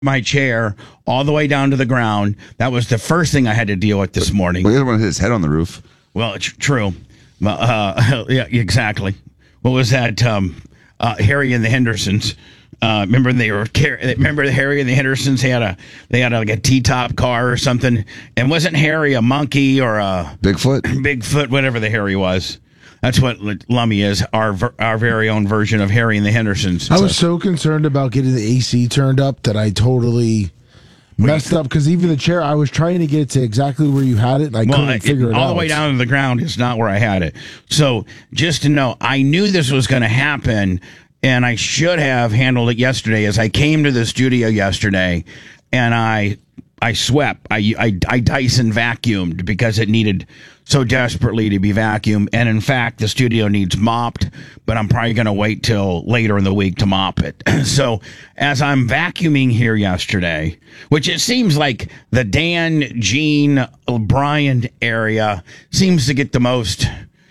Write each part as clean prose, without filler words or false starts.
my chair all the way down to the ground. That was the first thing I had to deal with this morning. Well, he doesn't want to hit his head on the roof. Well, it's true. Yeah, exactly. What was that? Harry and the Hendersons. Remember Harry and the Hendersons? They had like a T-top car or something. And wasn't Harry a monkey or a Bigfoot, whatever the Harry was. That's what Lummy is, our very own version of Harry and the Hendersons. I was so concerned about getting the AC turned up that I totally messed up, because even the chair, I was trying to get it to exactly where you had it, and I couldn't figure it out. All the way down to the ground is not where I had it. So just to know, I knew this was going to happen, and I should have handled it yesterday. As I came to the studio yesterday, and I swept, I Dyson vacuumed because it needed so desperately to be vacuumed. And in fact, the studio needs mopped, but I'm probably going to wait till later in the week to mop it. So as I'm vacuuming here yesterday, which it seems like the Dan, Gene, Brian area seems to get the most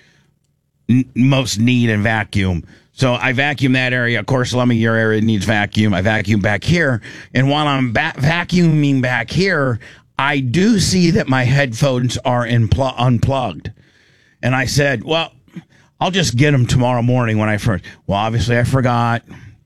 need and vacuum. So I vacuum that area. Of course, Lummy, your area needs vacuum. I vacuum back here. And while I'm vacuuming back here, I do see that my headphones are unplugged. And I said, well, I'll just get them tomorrow morning when I first. Well, obviously I forgot.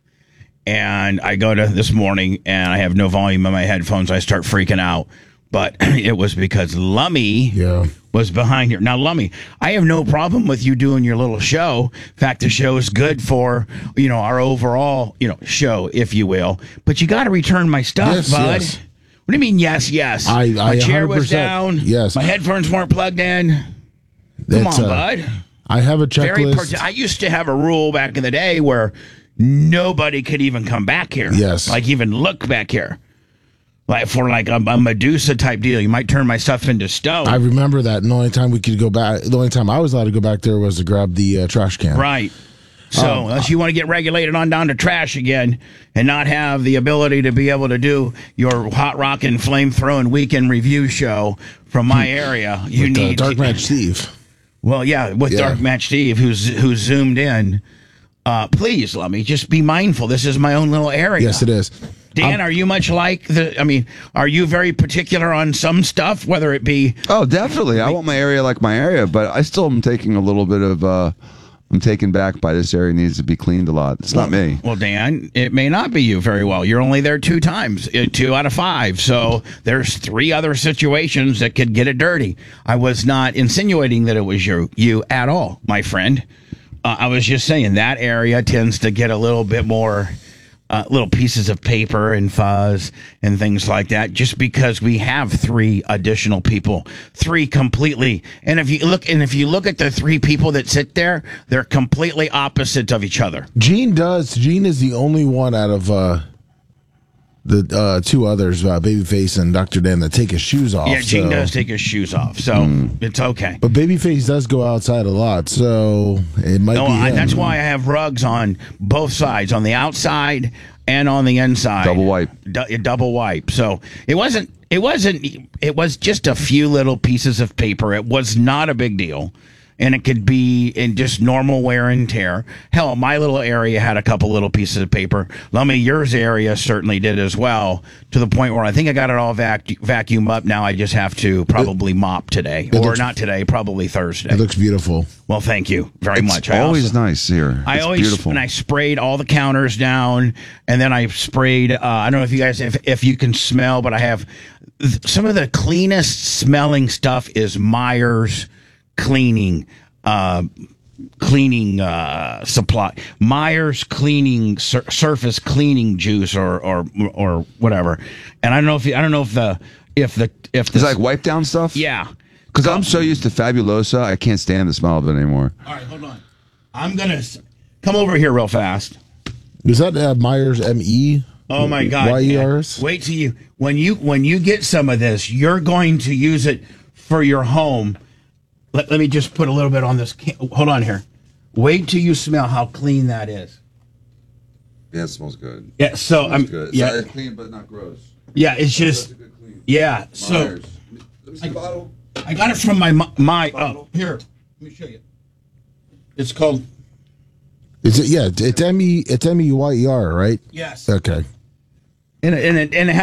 And I go to this morning and I have no volume in my headphones. I start freaking out. But it was because Lummy was behind here. Now, Lummy, I have no problem with you doing your little show. In fact, the show is good for, our overall, show, if you will. But you got to return my stuff, bud. Yes. What do you mean, yes? My chair was down. Yes. My headphones weren't plugged in. Come on, bud. I have a checklist. I used to have a rule back in the day where nobody could even come back here. Yes. Like even look back here. Like for a Medusa type deal. You might turn my stuff into stone. I remember that. And the only time we could go back, the only time I was allowed to go back there was to grab the trash can. Right. So unless you want to get regulated on down to trash again and not have the ability to be able to do your hot rockin' flame throwing weekend review show from my area, you need Dark Match Steve. Well, with Dark Match Steve, who's zoomed in. Please, let me just be mindful. This is my own little area. Yes, it is. Dan, are you much like are you very particular on some stuff, whether it be... Oh, definitely. I want my area like my area, but I still am taking a little bit of... I'm taken back by this area needs to be cleaned a lot. It's not me. Well, Dan, it may not be you very well. You're only there 2 times, 2 out of 5. So there's 3 other situations that could get it dirty. I was not insinuating that it was you at all, my friend. I was just saying that area tends to get a little bit more little pieces of paper and fuzz and things like that, just because we have 3 additional people, 3 completely. And if you look at the 3 people that sit there, they're completely opposite of each other. Gene is the only one out of the 2 others, Babyface and Dr. Dan, that take his shoes off. Yeah, Gene does take his shoes off, so it's okay. But Babyface does go outside a lot, so it might be him. That's why I have rugs on both sides, on the outside and on the inside. Double wipe. Double wipe. So it was just a few little pieces of paper. It was not a big deal. And it could be in just normal wear and tear. Hell, my little area had a couple little pieces of paper. Lummy, yours area certainly did as well, to the point where I think I got it all vacuumed up. Now I just have to probably mop today. Not today, probably Thursday. It looks beautiful. Well, thank you very much. It's always nice here. It's beautiful. And I sprayed all the counters down, and then I sprayed, I don't know if you guys, if you can smell, but I have some of the cleanest smelling stuff is Myers cleaning supply, Myers cleaning surface cleaning juice or whatever. And I don't know if it's like wipe down stuff. Yeah, because I'm so used to Fabulosa, I can't stand the smell of it anymore. All right, hold on. I'm gonna come over here real fast. Is that Myers ME? Oh my God! YERs? Wait till you when you get some of this, you're going to use it for your home. Let me just put a little bit on this. Hold on here. Wait till you smell how clean that is. Yeah, it smells good. Yeah, so I'm good. yeah, it's clean but not gross. Yeah, it's just a good clean. Yeah. Myers. So Let me see the bottle. I got it from my here. Let me show you. It's called. Is it? Yeah, it's MEYER, right? Yes. Okay. and it